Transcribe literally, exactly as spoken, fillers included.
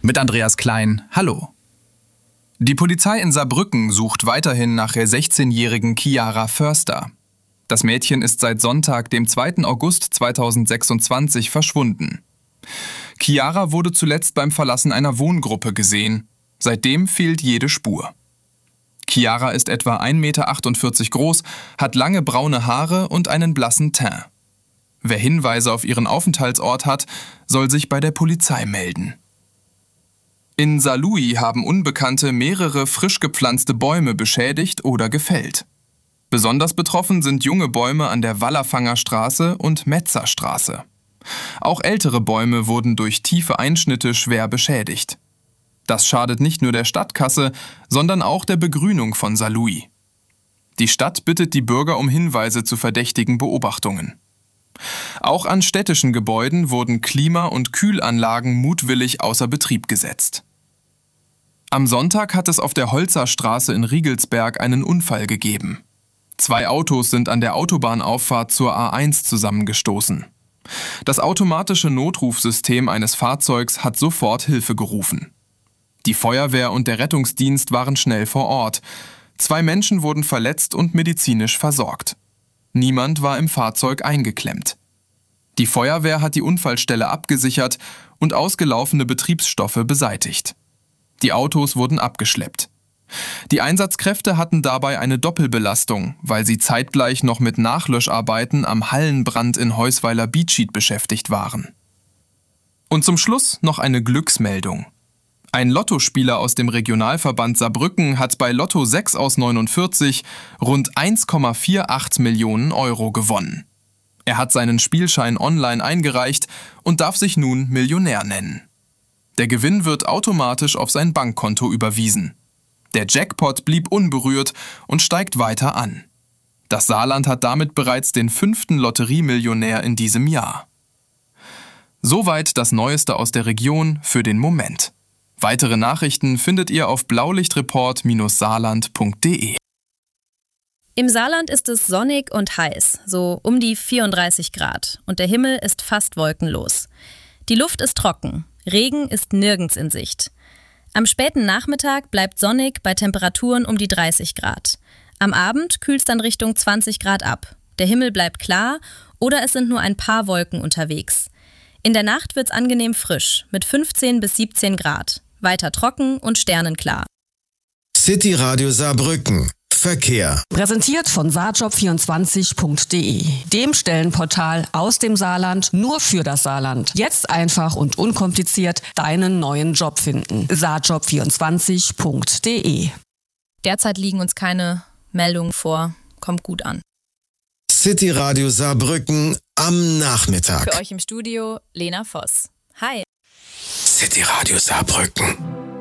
Mit Andreas Klein, hallo. Die Polizei in Saarbrücken sucht weiterhin nach der sechzehnjährigen Chiara Förster. Das Mädchen ist seit Sonntag, dem zweiten August zweitausendsechsundzwanzig, verschwunden. Chiara wurde zuletzt beim Verlassen einer Wohngruppe gesehen. Seitdem fehlt jede Spur. Chiara ist etwa ein Meter achtundvierzig groß, hat lange braune Haare und einen blassen Teint. Wer Hinweise auf ihren Aufenthaltsort hat, soll sich bei der Polizei melden. In Saarlouis haben Unbekannte mehrere frisch gepflanzte Bäume beschädigt oder gefällt. Besonders betroffen sind junge Bäume an der Wallerfanger Straße und Metzerstraße. Auch ältere Bäume wurden durch tiefe Einschnitte schwer beschädigt. Das schadet nicht nur der Stadtkasse, sondern auch der Begrünung von Saarlouis. Die Stadt bittet die Bürger um Hinweise zu verdächtigen Beobachtungen. Auch an städtischen Gebäuden wurden Klima- und Kühlanlagen mutwillig außer Betrieb gesetzt. Am Sonntag hat es auf der Holzerstraße in Riegelsberg einen Unfall gegeben. Zwei Autos sind an der Autobahnauffahrt zur A eins zusammengestoßen. Das automatische Notrufsystem eines Fahrzeugs hat sofort Hilfe gerufen. Die Feuerwehr und der Rettungsdienst waren schnell vor Ort. Zwei Menschen wurden verletzt und medizinisch versorgt. Niemand war im Fahrzeug eingeklemmt. Die Feuerwehr hat die Unfallstelle abgesichert und ausgelaufene Betriebsstoffe beseitigt. Die Autos wurden abgeschleppt. Die Einsatzkräfte hatten dabei eine Doppelbelastung, weil sie zeitgleich noch mit Nachlöscharbeiten am Hallenbrand in Heusweiler-Biedschied beschäftigt waren. Und zum Schluss noch eine Glücksmeldung. Ein Lottospieler aus dem Regionalverband Saarbrücken hat bei Lotto sechs aus neunundvierzig rund eins Komma achtundvierzig Millionen Euro gewonnen. Er hat seinen Spielschein online eingereicht und darf sich nun Millionär nennen. Der Gewinn wird automatisch auf sein Bankkonto überwiesen. Der Jackpot blieb unberührt und steigt weiter an. Das Saarland hat damit bereits den fünften Lotteriemillionär in diesem Jahr. Soweit das Neueste aus der Region für den Moment. Weitere Nachrichten findet ihr auf blaulichtreport Bindestrich saarland Punkt de. Im Saarland ist es sonnig und heiß, so um die vierunddreißig Grad, und der Himmel ist fast wolkenlos. Die Luft ist trocken, Regen ist nirgends in Sicht. Am späten Nachmittag bleibt sonnig bei Temperaturen um die dreißig Grad. Am Abend kühlt es dann Richtung zwanzig Grad ab. Der Himmel bleibt klar oder es sind nur ein paar Wolken unterwegs. In der Nacht wird es angenehm frisch mit fünfzehn bis siebzehn Grad. Weiter trocken und sternenklar. City Radio Saarbrücken. Verkehr. Präsentiert von saarjob vierundzwanzig Punkt de, dem Stellenportal aus dem Saarland nur für das Saarland. Jetzt einfach und unkompliziert deinen neuen Job finden. saarjob vierundzwanzig Punkt de. Derzeit liegen uns keine Meldungen vor. Kommt gut an. City Radio Saarbrücken am Nachmittag. Für euch im Studio Lena Voss. Hi. City Radio Saarbrücken.